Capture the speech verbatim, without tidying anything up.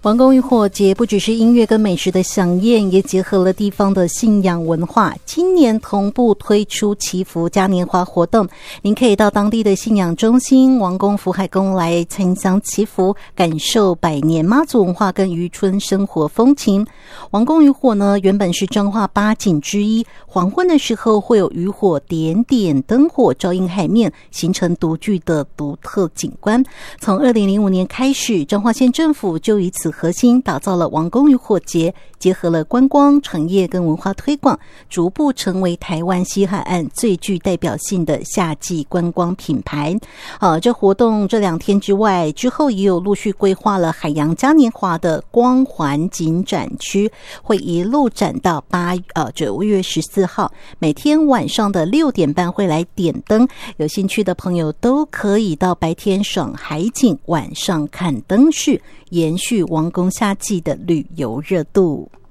王宫渔火节不只是音乐跟美食的飨宴，也结合了地方的信仰文化。今年同步推出祈福嘉年华活动，您可以到当地的信仰中心王宫福海宫来参香祈福，感受百年妈祖文化跟渔村生活风情。王宫渔火呢，原本是彰化八景之一，黄昏的时候会有渔火点点灯火照映海面，形成独具的独特景观。从二零零五年开始，彰化县政府就以此核心打造了王宫渔火节，结合了观光、产业跟文化推广，逐步成为台湾西海岸最具代表性的夏季观光品牌。呃，这活动这两天之外，之后也有陆续规划了海洋嘉年华的光环景展区，会一路展到八呃九月十四号，每天晚上的六点半会来点灯。有兴趣的朋友都可以到白天赏海景，晚上看灯饰，延续王宫夏季的旅游热度。